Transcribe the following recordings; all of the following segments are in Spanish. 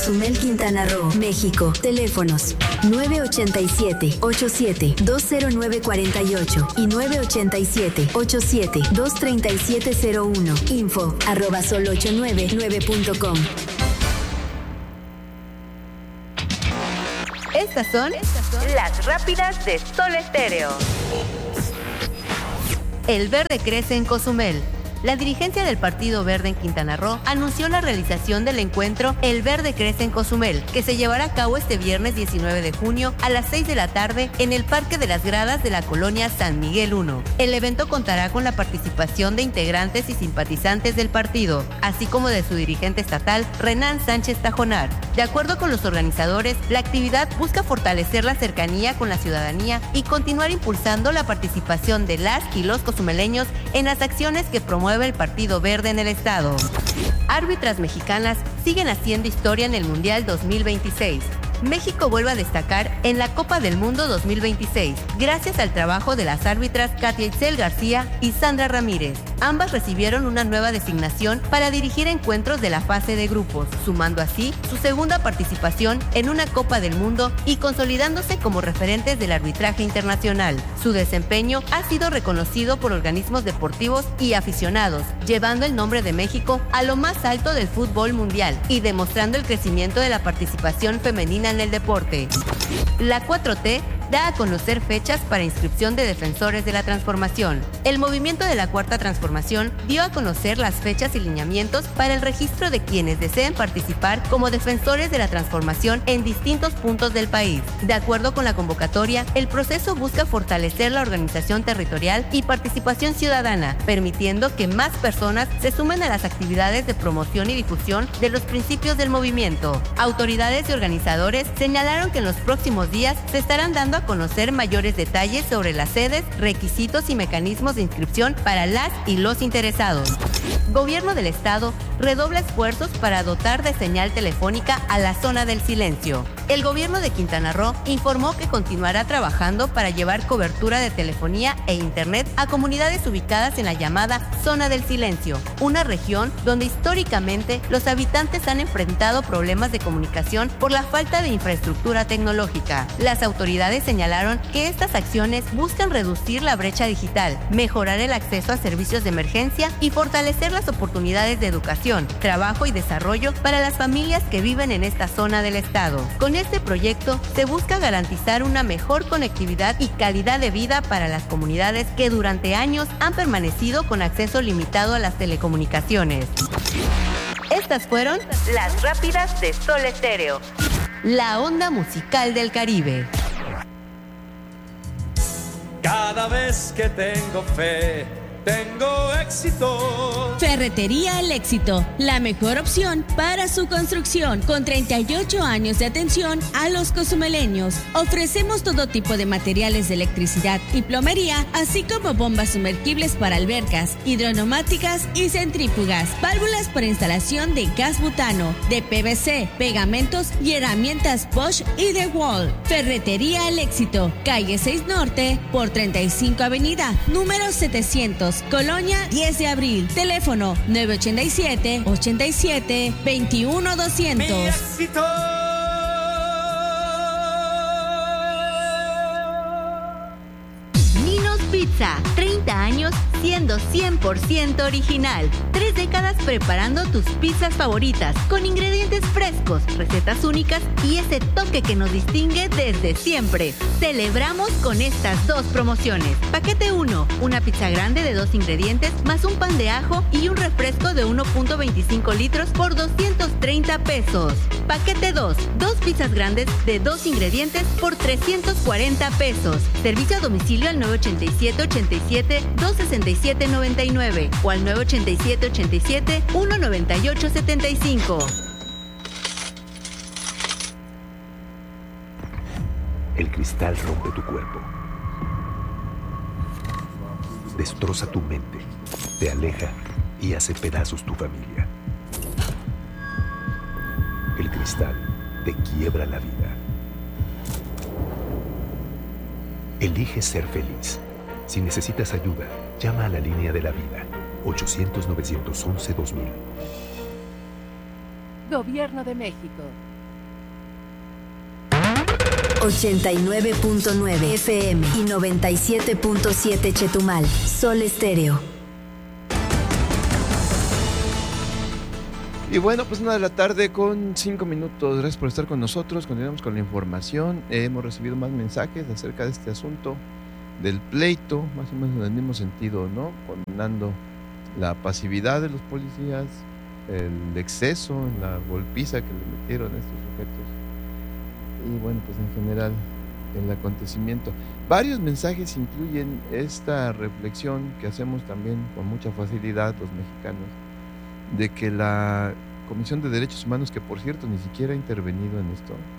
Cozumel, Quintana Roo, México. Teléfonos 987-87-20948 y 987-87-23701. info@sol899.com. Estas son las rápidas de Sol Estéreo. El verde crece en Cozumel. La dirigencia del Partido Verde en Quintana Roo anunció la realización del encuentro El Verde Crece en Cozumel, que se llevará a cabo este viernes 19 de junio a las 6 de la tarde en el Parque de las Gradas de la colonia San Miguel 1. El evento contará con la participación de integrantes y simpatizantes del partido, así como de su dirigente estatal, Renan Sánchez Tajonar. De acuerdo con los organizadores, la actividad busca fortalecer la cercanía con la ciudadanía y continuar impulsando la participación de las y los cozumeleños en las acciones que promueve el Partido Verde en el estado. Árbitras mexicanas siguen haciendo historia en el Mundial 2026. México vuelve a destacar en la Copa del Mundo 2026, gracias al trabajo de las árbitras Katia Itzel García y Sandra Ramírez. Ambas recibieron una nueva designación para dirigir encuentros de la fase de grupos, sumando así su segunda participación en una Copa del Mundo y consolidándose como referentes del arbitraje internacional. Su desempeño ha sido reconocido por organismos deportivos y aficionados, llevando el nombre de México a lo más alto del fútbol mundial y demostrando el crecimiento de la participación femenina en el deporte. La 4T da a conocer fechas para inscripción de defensores de la transformación. El movimiento de la Cuarta Transformación dio a conocer las fechas y lineamientos para el registro de quienes deseen participar como defensores de la transformación en distintos puntos del país. De acuerdo con la convocatoria, el proceso busca fortalecer la organización territorial y participación ciudadana, permitiendo que más personas se sumen a las actividades de promoción y difusión de los principios del movimiento. Autoridades y organizadores señalaron que en los próximos días se estarán dando a conocer mayores detalles sobre las sedes, requisitos y mecanismos de inscripción para las y los interesados. Gobierno del Estado redobla esfuerzos para dotar de señal telefónica a la zona del silencio. El gobierno de Quintana Roo informó que continuará trabajando para llevar cobertura de telefonía e internet a comunidades ubicadas en la llamada Zona del Silencio, una región donde históricamente los habitantes han enfrentado problemas de comunicación por la falta de infraestructura tecnológica. Las autoridades señalaron que estas acciones buscan reducir la brecha digital, mejorar el acceso a servicios de emergencia y fortalecer las oportunidades de educación, trabajo y desarrollo para las familias que viven en esta zona del estado. Con este proyecto se busca garantizar una mejor conectividad y calidad de vida para las comunidades que durante años han permanecido con acceso limitado a las telecomunicaciones. Estas fueron las rápidas de Sol Estéreo, la onda musical del Caribe. Cada vez que tengo fe, tengo éxito. Ferretería El Éxito, la mejor opción para su construcción, con 38 años de atención a los cozumeleños. Ofrecemos todo tipo de materiales de electricidad y plomería, así como bombas sumergibles para albercas, hidroneumáticas y centrífugas, válvulas para instalación de gas butano, de PVC, pegamentos y herramientas Bosch y DeWalt. Ferretería El Éxito, calle 6 Norte por 35 Avenida, número 700. Colonia 10 de abril. Teléfono 987-87-21200. Mi éxito. Ninos Pizza, 30 años siendo 100% original. 3 décadas preparando tus pizzas favoritas con ingredientes frescos, recetas únicas y ese toque que nos distingue desde siempre. Celebramos con estas dos promociones. Paquete 1, una pizza grande de 2 ingredientes más un pan de ajo y un refresco de 1.25 litros por 230 pesos. Paquete 2, 2 pizzas grandes de 2 ingredientes por 340 pesos. Servicio a domicilio al 987-87-267-99 o al 987-87-198-75. El cristal rompe tu cuerpo, destroza tu mente, te aleja y hace pedazos tu familia. El cristal te quiebra la vida. Elige ser feliz. Si necesitas ayuda, llama a la línea de la vida, 800-911-2000. Gobierno de México. 89.9 FM y 97.7 Chetumal. Sol Estéreo. Y bueno, pues 1:05 p.m. Gracias por estar con nosotros. Continuamos con la información. Hemos recibido más mensajes acerca de este asunto del pleito, más o menos en el mismo sentido, ¿no? Condenando la pasividad de los policías, el exceso, la golpiza que le metieron a estos sujetos. Y bueno, pues en general el acontecimiento. Varios mensajes incluyen esta reflexión que hacemos también con mucha facilidad los mexicanos, de que la Comisión de Derechos Humanos, que por cierto ni siquiera ha intervenido en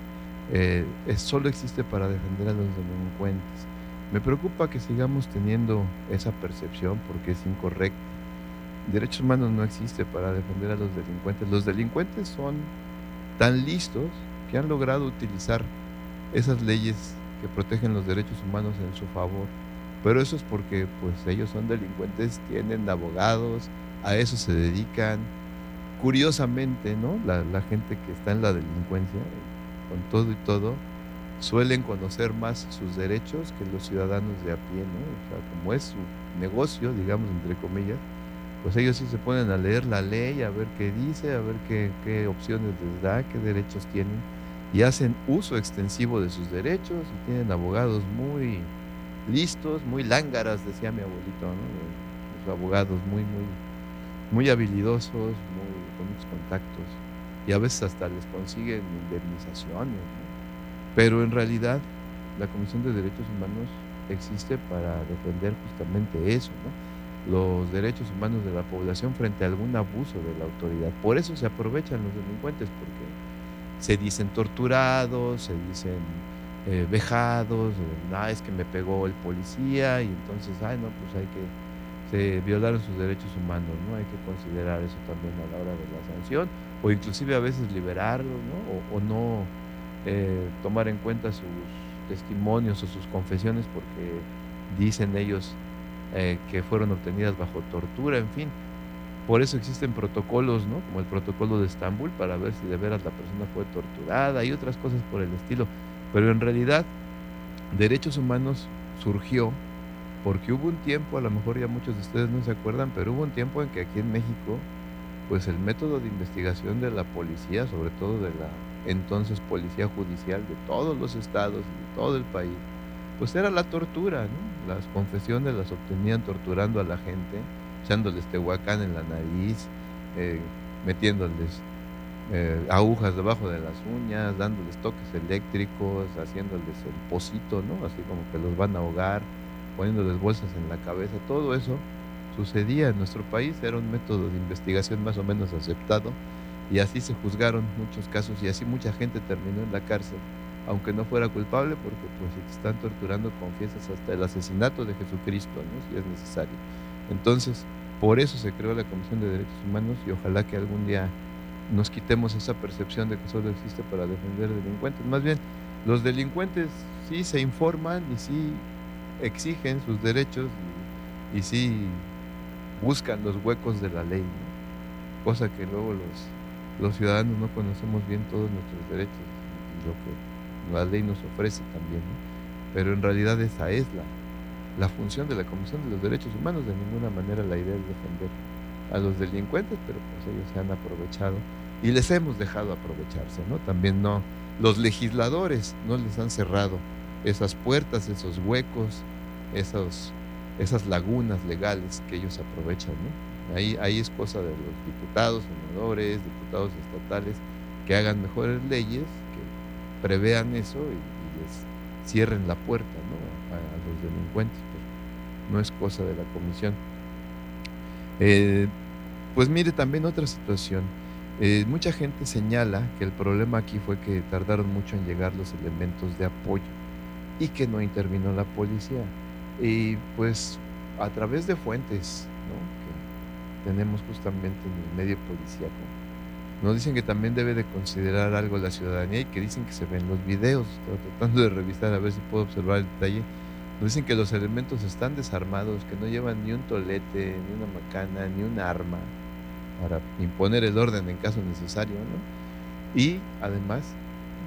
esto, solo existe para defender a los delincuentes. Me preocupa que sigamos teniendo esa percepción porque es incorrecta. Derechos humanos no existe para defender a los delincuentes. Los delincuentes son tan listos que han logrado utilizar esas leyes que protegen los derechos humanos en su favor. Pero eso es porque pues ellos son delincuentes, tienen abogados, a eso se dedican. Curiosamente, ¿no? La gente que está en la delincuencia, con todo y todo, suelen conocer más sus derechos que los ciudadanos de a pie, ¿no? O sea, como es su negocio, digamos, entre comillas, pues ellos sí se ponen a leer la ley, a ver qué dice, a ver qué opciones les da, qué derechos tienen, y hacen uso extensivo de sus derechos, y tienen abogados muy listos, muy lángaras, decía mi abuelito, ¿no? Los abogados muy habilidosos, con muchos contactos, y a veces hasta les consiguen indemnizaciones, ¿no? Pero en realidad la Comisión de Derechos Humanos existe para defender justamente eso, ¿no? Los derechos humanos de la población frente a algún abuso de la autoridad. Por eso se aprovechan los delincuentes, porque se dicen torturados, se dicen vejados, es que me pegó el policía, y entonces, pues hay que, se violaron sus derechos humanos, ¿no? Hay que considerar eso también a la hora de la sanción, o inclusive a veces liberarlos, ¿no? O no tomar en cuenta sus testimonios o sus confesiones porque dicen ellos que fueron obtenidas bajo tortura, en fin. Por eso existen protocolos, ¿no? Como el protocolo de Estambul, para ver si de veras la persona fue torturada y otras cosas por el estilo. Pero en realidad, derechos humanos surgió porque hubo un tiempo, a lo mejor ya muchos de ustedes no se acuerdan, pero hubo un tiempo en que aquí en México, pues el método de investigación de la policía, sobre todo de la entonces policía judicial de todos los estados y de todo el país, pues era la tortura, ¿no? Las confesiones las obtenían torturando a la gente, echándoles tehuacán en la nariz, metiéndoles agujas debajo de las uñas, dándoles toques eléctricos, haciéndoles el pocito, ¿no? Así como que los van a ahogar, poniéndoles bolsas en la cabeza. Todo eso sucedía en nuestro país, era un método de investigación más o menos aceptado, y así se juzgaron muchos casos, y así mucha gente terminó en la cárcel, aunque no fuera culpable, porque pues si te están torturando confiesas hasta el asesinato de Jesucristo, ¿no? Si es necesario. Entonces, por eso se creó la Comisión de Derechos Humanos, y ojalá que algún día nos quitemos esa percepción de que solo existe para defender delincuentes. Más bien, los delincuentes sí se informan y sí exigen sus derechos y sí buscan los huecos de la ley, ¿no? Cosa que luego los ciudadanos no conocemos bien todos nuestros derechos y lo que la ley nos ofrece también, ¿no? Pero en realidad esa es la función de la Comisión de los Derechos Humanos. De ninguna manera la idea es defender a los delincuentes, pero pues ellos se han aprovechado y les hemos dejado aprovecharse, ¿no? También no, los legisladores no les han cerrado esas puertas, esos huecos, esas lagunas legales que ellos aprovechan, ¿no? Ahí es cosa de los diputados, senadores, diputados estatales, que hagan mejores leyes, que prevean eso y les cierren la puerta, ¿no? a los delincuentes. Pues no es cosa de la comisión. Pues mire, también otra situación. Mucha gente señala que el problema aquí fue que tardaron mucho en llegar los elementos de apoyo y que no intervino la policía. Y pues a través de fuentes, ¿no? que tenemos justamente en el medio policíaco, nos dicen que también debe de considerar algo la ciudadanía, y que dicen que se ven los videos. Estoy tratando de revisar a ver si puedo observar el detalle. Nos dicen que los elementos están desarmados, que no llevan ni un tolete, ni una macana, ni un arma para imponer el orden en caso necesario, ¿no? Y además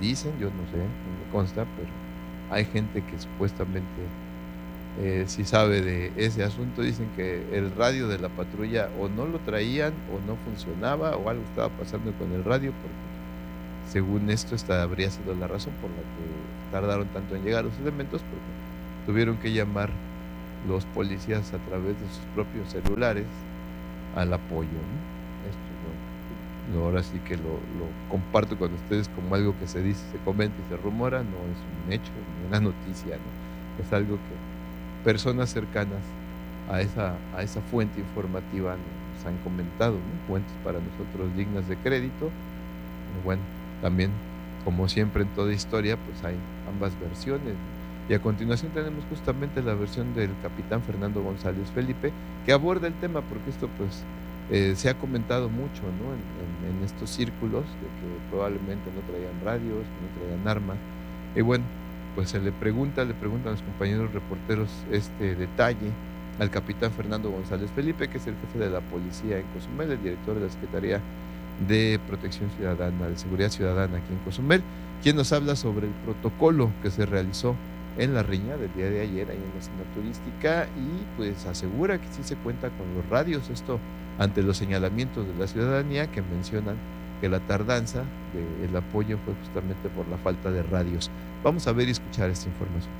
dicen, yo no sé, no me consta, pero hay gente que supuestamente si sabe de ese asunto. Dicen que el radio de la patrulla o no lo traían o no funcionaba o algo estaba pasando con el radio, porque según esto esta habría sido la razón por la que tardaron tanto en llegar los elementos, porque tuvieron que llamar los policías a través de sus propios celulares al apoyo, ¿no? Esto ahora sí que lo comparto con ustedes como algo que se dice, se comenta y se rumora, no es un hecho, ni una noticia, ¿no? Es algo que personas cercanas a esa fuente informativa nos han comentado, ¿no? Fuentes para nosotros dignas de crédito. Bueno, también, como siempre en toda historia, pues hay ambas versiones. Y a continuación tenemos justamente la versión del capitán Fernando González Felipe, que aborda el tema, porque esto pues se ha comentado mucho, ¿no? en estos círculos, de que probablemente no traían radios, que no traían armas. Y bueno, pues se le preguntan a los compañeros reporteros este detalle al capitán Fernando González Felipe, que es el jefe de la policía en Cozumel, el director de la Secretaría de Protección Ciudadana, de Seguridad Ciudadana aquí en Cozumel, quien nos habla sobre el protocolo que se realizó en la riña del día de ayer ahí en la zona turística, y pues asegura que sí se cuenta con los radios, esto ante los señalamientos de la ciudadanía que mencionan que la tardanza del apoyo fue justamente por la falta de radios. Vamos a ver y escuchar esta información.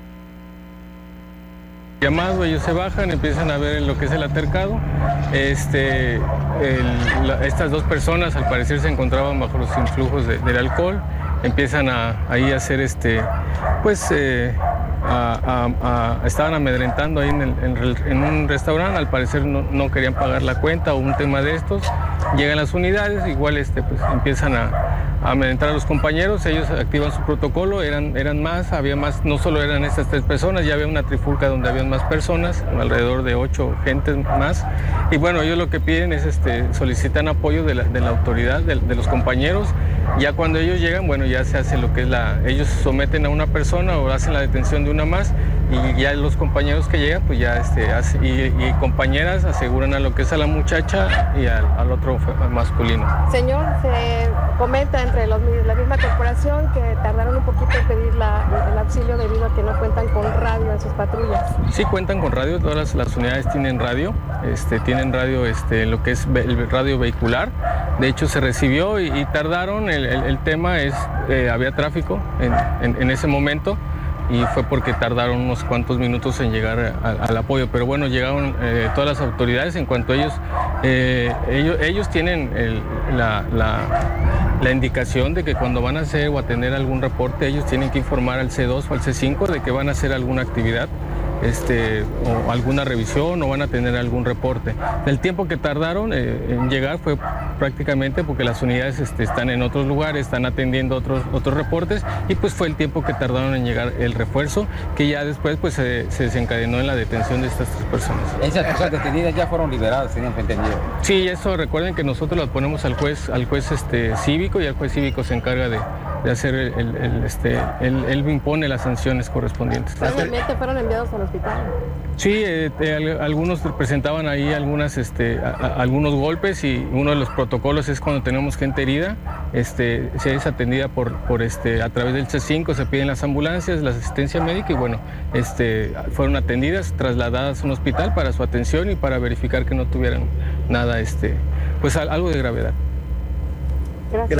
Llamado, ellos se bajan, empiezan a ver lo que es el altercado. Estas dos personas al parecer se encontraban bajo los influjos del alcohol, empiezan ahí a hacer estaban amedrentando ahí en un restaurante, al parecer no querían pagar la cuenta o un tema de estos. Llegan las unidades, igual pues empiezan a amedrentar a los compañeros, ellos activan su protocolo, eran más, había más, no solo eran estas 3 personas, ya había una trifulca donde habían más personas, alrededor de 8 gentes más, y bueno, ellos lo que piden es, solicitan apoyo de la autoridad, de los compañeros. Ya cuando ellos llegan, bueno, ya se hace lo que es ellos someten a una persona o hacen la detención de una más, y ya los compañeros que llegan, pues ya y compañeras aseguran a lo que es a la muchacha y al otro masculino. Señor, se comenta entre la misma corporación que tardaron un poquito en pedir el auxilio debido a que no cuentan con radio en sus patrullas. Sí cuentan con radio, todas las unidades tienen radio, lo que es el radio vehicular. De hecho se recibió y tardaron, el tema es, había tráfico en ese momento, y fue porque tardaron unos cuantos minutos en llegar al apoyo, pero bueno, llegaron todas las autoridades. En cuanto ellos tienen la indicación de que cuando van a hacer o a tener algún reporte, ellos tienen que informar al C2 o al C5 de que van a hacer alguna actividad, o alguna revisión, o van a tener algún reporte. El tiempo que tardaron en llegar fue prácticamente porque las unidades están en otros lugares, están atendiendo otros reportes, y pues fue el tiempo que tardaron en llegar el refuerzo, que ya después pues se desencadenó en la detención de estas 3 personas. ¿Esas personas detenidas ya fueron liberadas, tenían entendido? Sí, eso recuerden que nosotros las ponemos al juez cívico, y el juez cívico se encarga de hacer él impone las sanciones correspondientes. ¿Realmente fueron enviados al hospital? Sí, algunos presentaban ahí algunos golpes, y uno de los protocolos es cuando tenemos gente herida, se es atendida a través del C5, se piden las ambulancias, la asistencia médica, y bueno, fueron atendidas, trasladadas a un hospital para su atención y para verificar que no tuvieran nada, pues algo de gravedad. Gracias.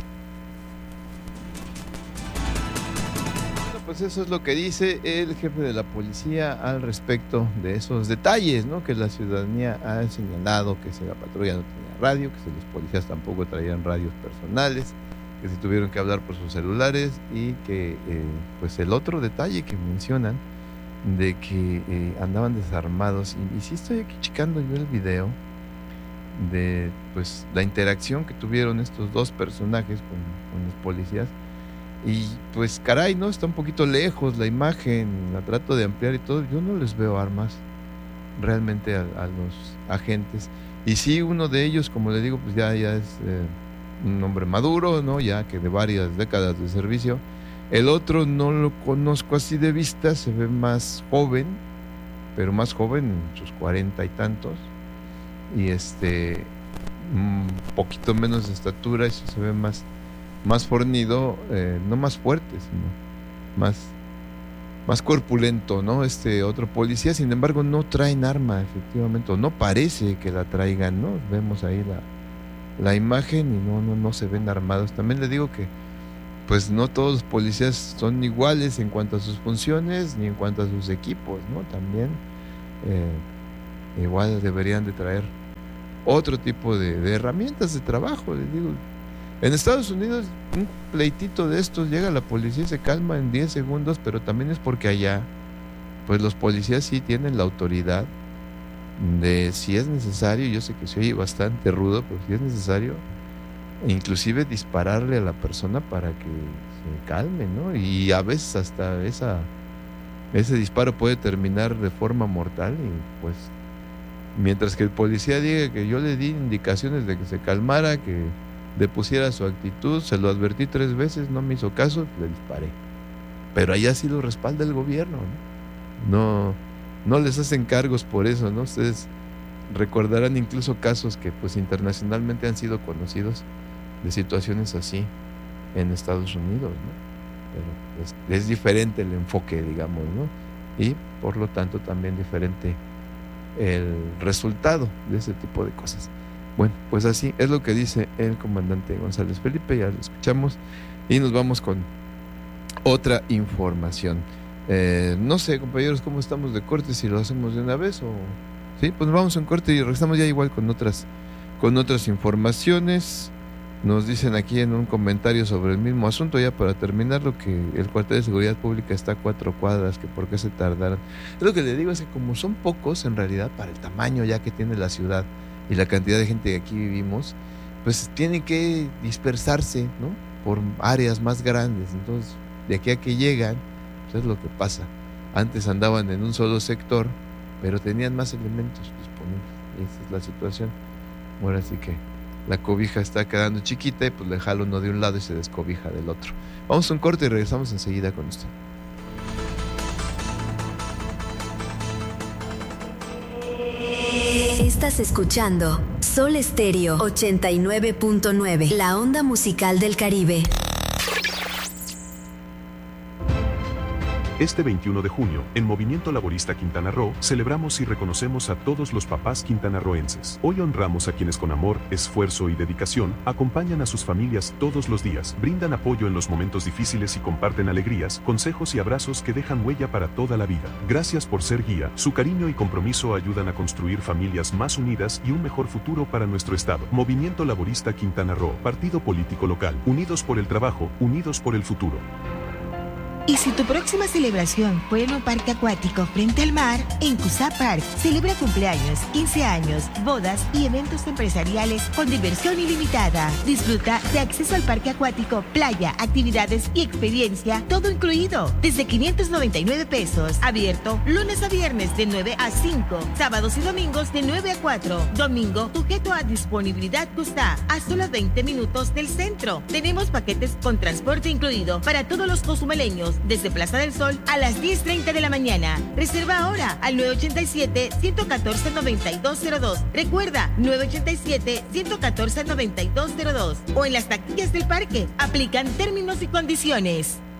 Pues eso es lo que dice el jefe de la policía al respecto de esos detalles, ¿no? Que la ciudadanía ha señalado que si la patrulla no tenía radio, que si los policías tampoco traían radios personales, que si tuvieron que hablar por sus celulares, y que pues el otro detalle que mencionan de que andaban desarmados. Y sí estoy aquí checando yo el video de pues la interacción que tuvieron estos 2 personajes con los policías. Y pues caray, ¿no? Está un poquito lejos la imagen, la trato de ampliar y todo. Yo no les veo armas realmente a los agentes. Y sí, uno de ellos, como le digo, pues ya es un hombre maduro, ¿no? Ya que de varias décadas de servicio. El otro no lo conozco así de vista, se ve más joven, pero más joven, en sus 40 y tantos. Y un poquito menos de estatura, eso se ve más más fornido, no más fuerte, sino más corpulento, ¿no? Otro policía, sin embargo, no traen arma, efectivamente, o no parece que la traigan, ¿no? Vemos ahí la imagen y no se ven armados. También le digo que, pues, no todos los policías son iguales en cuanto a sus funciones ni en cuanto a sus equipos, ¿no? También igual deberían de traer otro tipo de herramientas de trabajo, les digo. En Estados Unidos, un pleitito de estos, llega la policía y se calma en 10 segundos, pero también es porque allá, pues los policías sí tienen la autoridad de, si es necesario, yo sé que se oye bastante rudo, pero si es necesario, inclusive dispararle a la persona para que se calme, ¿no? Y a veces hasta ese disparo puede terminar de forma mortal y pues, mientras que el policía diga que yo le di indicaciones de que se calmara, que depusiera su actitud, se lo advertí 3 veces, no me hizo caso, le disparé. Pero allá sí lo respalda el gobierno, ¿no? No les hacen cargos por eso, ¿no? Ustedes recordarán incluso casos que pues internacionalmente han sido conocidos de situaciones así en Estados Unidos, ¿no? Pero es diferente el enfoque, digamos, ¿no? Y por lo tanto también diferente el resultado de ese tipo de cosas. Bueno, pues así es lo que dice el comandante González Felipe, ya lo escuchamos y nos vamos con otra información. No sé, compañeros, cómo estamos de corte, si lo hacemos de una vez o... Sí, pues nos vamos a un corte y regresamos ya igual con otras informaciones. Nos dicen aquí en un comentario sobre el mismo asunto, ya para terminarlo, que el cuartel de seguridad pública está a 4 cuadras, que por qué se tardaron. Lo que le digo es que como son pocos en realidad para el tamaño ya que tiene la ciudad y la cantidad de gente que aquí vivimos, pues tienen que dispersarse, ¿no? Por áreas más grandes. Entonces, de aquí a que llegan, pues es lo que pasa. Antes andaban en un solo sector, pero tenían más elementos disponibles. Esa es la situación. Ahora sí que la cobija está quedando chiquita y pues le jala uno de un lado y se descobija del otro. Vamos a un corte y regresamos enseguida con usted. Estás escuchando Sol Estéreo 89.9, la onda musical del Caribe. Este 21 de junio, en Movimiento Laborista Quintana Roo, celebramos y reconocemos a todos los papás quintanarroenses. Hoy honramos a quienes con amor, esfuerzo y dedicación acompañan a sus familias todos los días, brindan apoyo en los momentos difíciles y comparten alegrías, consejos y abrazos que dejan huella para toda la vida. Gracias por ser guía. Su cariño y compromiso ayudan a construir familias más unidas y un mejor futuro para nuestro estado. Movimiento Laborista Quintana Roo, partido político local. Unidos por el trabajo, unidos por el futuro. Y si tu próxima celebración fue en un parque acuático frente al mar, en Cusá Park celebra cumpleaños, 15 años, bodas y eventos empresariales con diversión ilimitada. Disfruta de acceso al parque acuático, playa, actividades y experiencia, todo incluido, desde 599 pesos. Abierto lunes a viernes de 9 a 5, sábados y domingos de 9 a 4. Domingo sujeto a disponibilidad Cusá, a solo 20 minutos del centro. Tenemos paquetes con transporte incluido para todos los cozumeleños desde Plaza del Sol a las 10:30 de la mañana. Reserva ahora al 987-114-9202. Recuerda, 987-114-9202. O en las taquillas del parque. Aplican términos y condiciones.